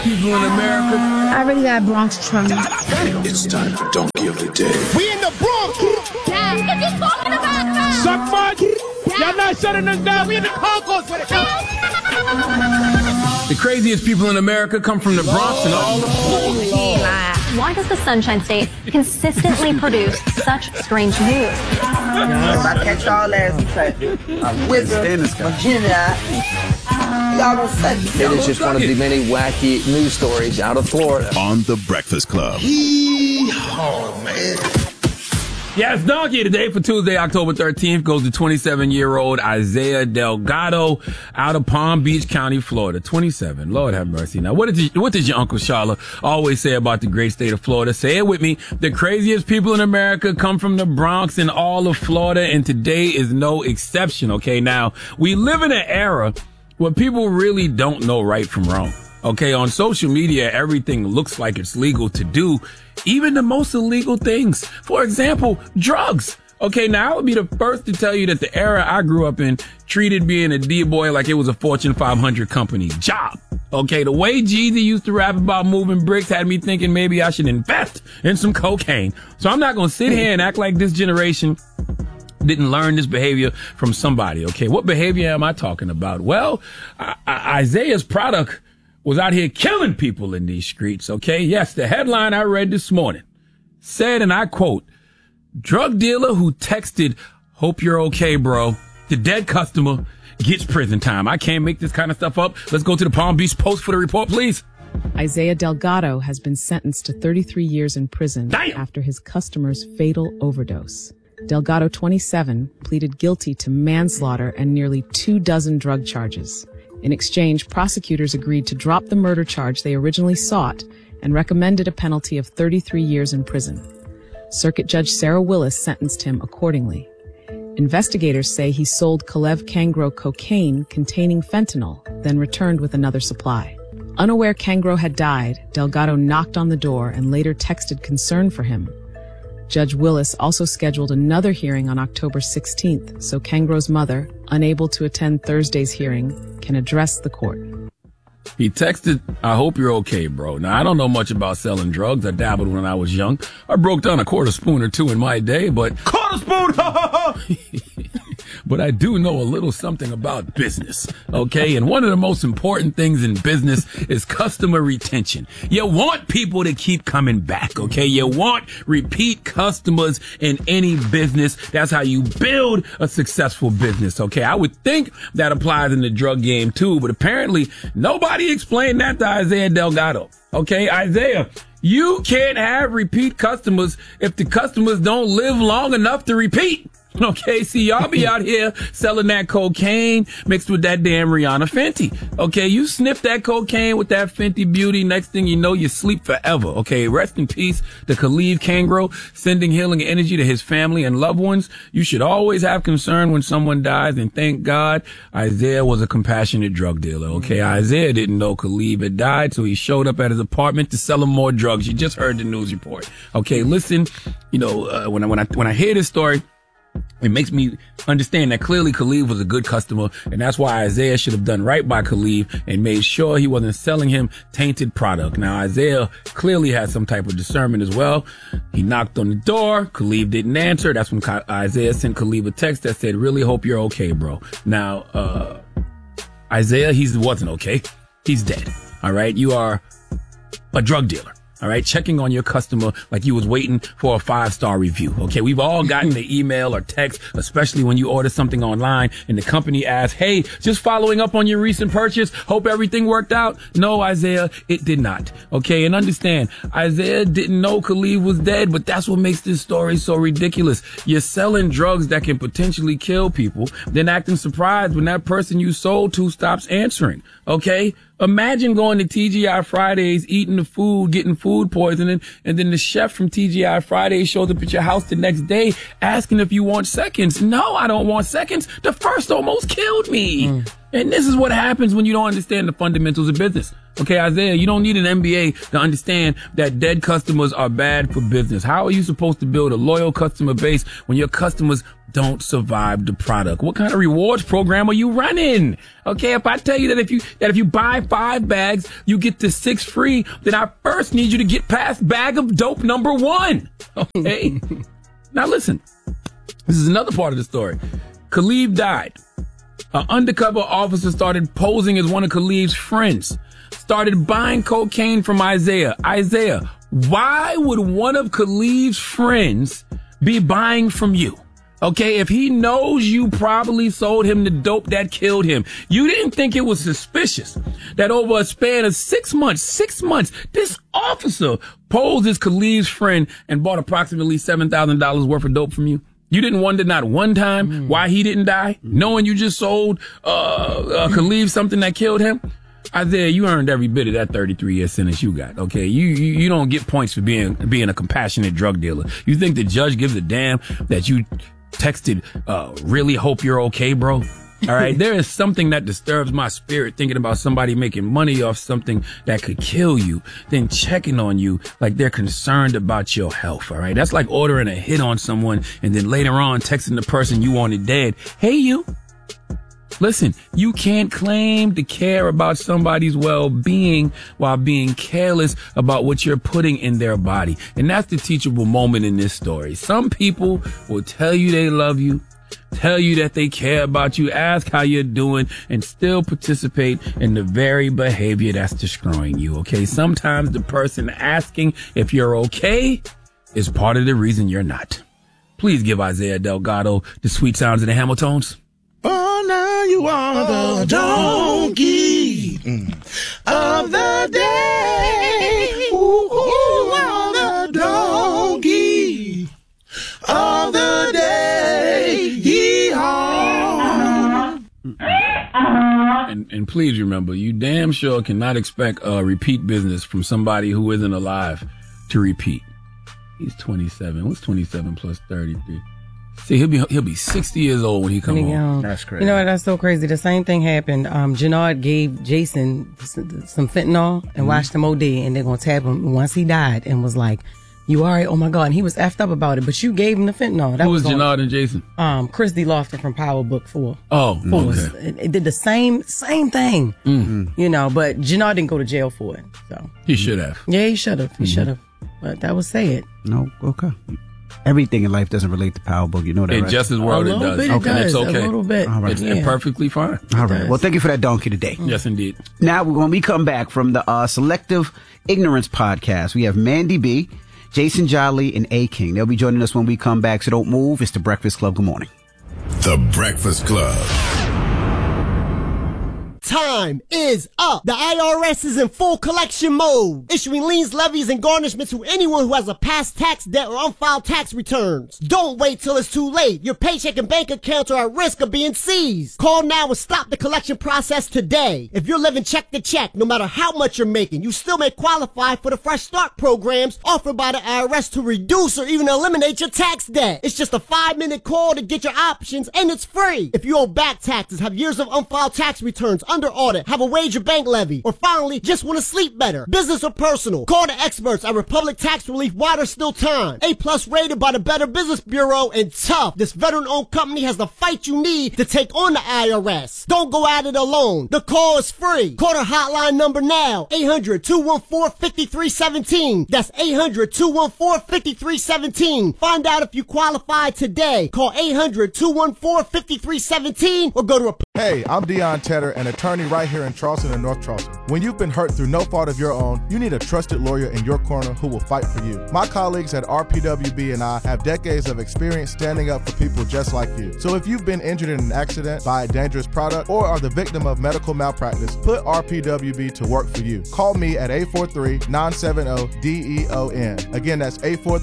people in America. I really got Bronx trauma. It's time for Donkey of the Day. We in the Bronx. Yeah, if you're talking about that. Suck mud. Y'all not shutting us down. We in the concourse with it. The craziest people in America come from the Bronx and all the... Why does the Sunshine State consistently produce such strange news? I catch y'all ass with Virginia. Y'all don't say. It is just one of the many wacky news stories out of Florida. On The Breakfast Club. Oh, man. Yes, Donkey today for Tuesday, October 13th goes to 27-year-old Isaiah Delgado out of Palm Beach County, Florida. 27. Lord have mercy. Now, what does your Uncle Charlotte always say about the great state of Florida? Say it with me. The craziest people in America come from the Bronx and all of Florida, and today is no exception, okay? Now, we live in an era where people really don't know right from wrong. Okay, on social media, everything looks like it's legal to do, even the most illegal things. For example, drugs. Okay, now I would be the first to tell you that the era I grew up in treated being a D-boy like it was a Fortune 500 company job. Okay, the way Jeezy used to rap about moving bricks had me thinking maybe I should invest in some cocaine. So I'm not going to sit here and act like this generation didn't learn this behavior from somebody. Okay, what behavior am I talking about? Well, Isaiah's product was out here killing people in these streets, okay? Yes, the headline I read this morning said, and I quote, drug dealer who texted, hope you're okay, bro. The dead customer gets prison time. I can't make this kind of stuff up. Let's go to the Palm Beach Post for the report, please. Isaiah Delgado has been sentenced to 33 years in prison after his customer's fatal overdose. Delgado, 27, pleaded guilty to manslaughter and nearly 24 drug charges. In exchange, prosecutors agreed to drop the murder charge they originally sought and recommended a penalty of 33 years in prison. Circuit Judge Sarah Willis sentenced him accordingly. Investigators say he sold Kalev Kangro cocaine containing fentanyl, then returned with another supply. Unaware Kangro had died, Delgado knocked on the door and later texted concern for him. Judge Willis also scheduled another hearing on October 16th, so Kangro's mother, unable to attend Thursday's hearing, can address the court. He texted, I hope you're okay, bro. Now, I don't know much about selling drugs. I dabbled when I was young. I broke down a quarter spoon or two in my day, but... Quarter spoon! But I do know a little something about business, okay? And one of the most important things in business is customer retention. You want people to keep coming back, okay? You want repeat customers in any business. That's how you build a successful business, okay? I would think that applies in the drug game too, but apparently nobody explained that to Isaiah Delgado, okay? Isaiah, you can't have repeat customers if the customers don't live long enough to repeat. Okay, see, y'all be out here selling that cocaine mixed with that damn Rihanna Fenty. Okay, you sniff that cocaine with that Fenty beauty. Next thing you know, you sleep forever. Okay, rest in peace to Kalev Kangro, sending healing energy to his family and loved ones. You should always have concern when someone dies, and thank God Isaiah was a compassionate drug dealer. Okay, Isaiah didn't know Kalev had died, so he showed up at his apartment to sell him more drugs. You just heard the news report. Okay, listen, you know, when I hear this story, it makes me understand that clearly Kalev was a good customer, and that's why Isaiah should have done right by Kalev and made sure he wasn't selling him tainted product. Now, Isaiah clearly had some type of discernment as well. He knocked on the door. Kalev didn't answer. That's when Isaiah sent Kalev a text that said, really hope you're okay, bro. Now, Isaiah, he wasn't okay. He's dead. All right. You are a drug dealer. All right, checking on your customer like you was waiting for a 5-star review. Okay, we've all gotten the email or text, especially when you order something online and the company asks, hey, just following up on your recent purchase. Hope everything worked out. No, Isaiah, it did not. Okay, and understand, Isaiah didn't know Kalev was dead, but that's what makes this story so ridiculous. You're selling drugs that can potentially kill people, then acting surprised when that person you sold to stops answering. Okay? Imagine going to TGI Fridays, eating the food, getting food poisoning, and then the chef from TGI Fridays shows up at your house the next day asking if you want seconds. No, I don't want seconds. The first almost killed me. And this is what happens when you don't understand the fundamentals of business. Okay, Isaiah, you don't need an MBA to understand that dead customers are bad for business. How are you supposed to build a loyal customer base when your customers don't survive the product? What kind of rewards program are you running? Okay, if I tell you that if you buy 5 bags, you get the 6 free, then I first need you to get past bag of dope number 1. Okay? Now listen, this is another part of the story. Khalif died. An undercover officer started posing as one of Khalif's friends, started buying cocaine from Isaiah. Isaiah, why would one of Khalif's friends be buying from you? Okay, if he knows you probably sold him the dope that killed him, you didn't think it was suspicious that over a span of 6 months, this officer posed as Khalif's friend and bought approximately $7,000 worth of dope from you? You didn't wonder not one time why he didn't die, knowing you just sold Khalif something that killed him? Isaiah, you earned every bit of that 33-year sentence you got, okay? You don't get points for being a compassionate drug dealer. You think the judge gives a damn that you texted, really hope you're okay, bro? All right, there is something that disturbs my spirit thinking about somebody making money off something that could kill you, then checking on you like they're concerned about your health, all right? That's like ordering a hit on someone and then later on texting the person you wanted dead, hey, you. Listen, you can't claim to care about somebody's well-being while being careless about what you're putting in their body. And that's the teachable moment in this story. Some people will tell you they love you, tell you that they care about you, ask how you're doing, and still participate in the very behavior that's destroying you, okay? Sometimes the person asking if you're okay is part of the reason you're not. Please give Isaiah Delgado the sweet sounds of the Hamiltons. Oh, now you are the donkey of the day. Ooh, the donkey of the day. Yee-haw. And please remember, you damn sure cannot expect repeat business from somebody who isn't alive to repeat. He's 27. What's 27 plus 33? See, he'll be 60 years old when he comes home. That's crazy. You know what? That's so crazy. The same thing happened. Jannard gave Jason some fentanyl and watched him OD, and they're gonna tap him once he died, and was like, "You all right? Oh my God!" And he was effed up about it, but you gave him the fentanyl. Who was Jannard and Jason? Chris D. Lofton from Power Book 4. Oh, okay. It did the same thing. Mm-hmm. You know, but Jannard didn't go to jail for it. So he should have. Yeah, he should have. He should have. But that was said. No, okay. Everything in life doesn't relate to Power Book. You know that, in right? Justice World, it does. Okay. It's okay. A little bit. All right. It's perfectly fine. All right. Well, thank you for that donkey today. Yes, indeed. Now, when we come back from the Selective Ignorance podcast, we have Mandy B, Jason Jolly, and A King. They'll be joining us when we come back, so don't move. It's The Breakfast Club. Good morning. The Breakfast Club. Time is up. The IRS is in full collection mode, issuing liens, levies, and garnishments to anyone who has a past tax debt or unfiled tax returns. Don't wait till it's too late. Your paycheck and bank accounts are at risk of being seized. Call now and stop the collection process today. If you're living check to check, no matter how much you're making, you still may qualify for the Fresh Start programs offered by the IRS to reduce or even eliminate your tax debt. It's just a 5-minute call to get your options, and it's free. If you owe back taxes, have years of unfiled tax returns, under audit, have a wage or bank levy, or finally just want to sleep better, business or personal, call the experts at Republic Tax Relief while there's still time. A+ rated by the Better Business Bureau, and tough. This veteran-owned company has the fight you need to take on the IRS. Don't go at it alone. The call is free. Call the hotline number now, 800-214-5317. That's 800-214-5317. Find out if you qualify today. Call 800-214-5317 or go to Hey, I'm Deion Tedder, an attorney right here in Charleston and North Charleston. When you've been hurt through no fault of your own, you need a trusted lawyer in your corner who will fight for you. My colleagues at RPWB and I have decades of experience standing up for people just like you. So if you've been injured in an accident, buy a dangerous product, or are the victim of medical malpractice, put RPWB to work for you. Call me at 843-970-DEON. Again, that's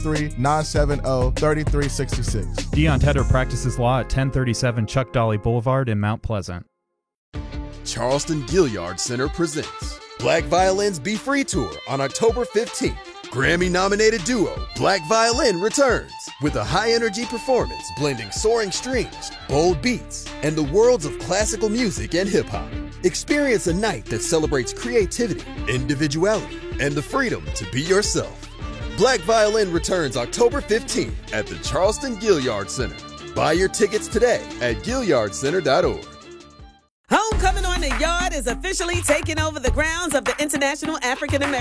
843-970-3366. Deion Tedder practices law at 1037 Chuck Dolly Boulevard in Mount Pleasant. Charleston Gilliard Center presents Black Violin's Be Free Tour on October 15th. Grammy-nominated duo Black Violin returns with a high-energy performance blending soaring strings, bold beats, and the worlds of classical music and hip-hop. Experience a night that celebrates creativity, individuality, and the freedom to be yourself. Black Violin returns October 15th at the Charleston Gilliard Center. Buy your tickets today at GilliardCenter.org. Homecoming on the Yard is officially taking over the grounds of the International African American